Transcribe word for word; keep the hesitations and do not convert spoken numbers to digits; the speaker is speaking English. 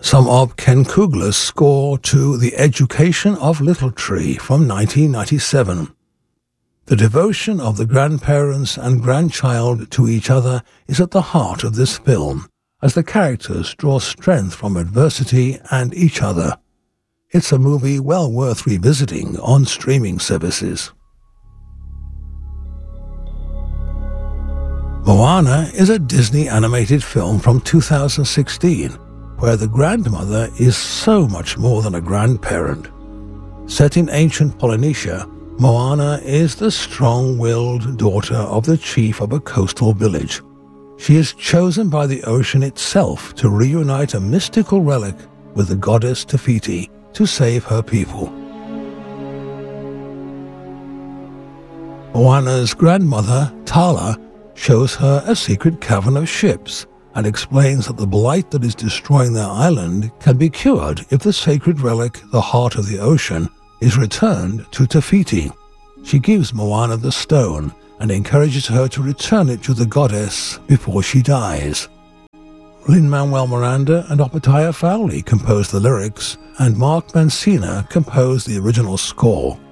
some of Ken Coogler's score to The Education of Little Tree from nineteen ninety-seven. The devotion of the grandparents and grandchild to each other is at the heart of this film, as the characters draw strength from adversity and each other. It's a movie well worth revisiting on streaming services. Moana is a Disney animated film from two thousand sixteen, where the grandmother is so much more than a grandparent. Set in ancient Polynesia, Moana is the strong-willed daughter of the chief of a coastal village. She is chosen by the ocean itself to reunite a mystical relic with the goddess Te Fiti to save her people. Moana's grandmother, Tala, shows her a secret cavern of ships and explains that the blight that is destroying their island can be cured if the sacred relic, the heart of the ocean, is returned to Te Fiti. She gives Moana the stone and encourages her to return it to the goddess before she dies. Lin-Manuel Miranda and Opataya Fowley composed the lyrics, and Mark Mancina composed the original score.